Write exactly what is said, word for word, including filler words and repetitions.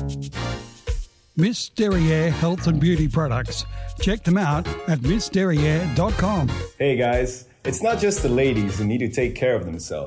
Miss Derriere Health and Beauty Products. Check them out at miss derriere dot com. Hey guys, it's not just the ladies who need to take care of themselves.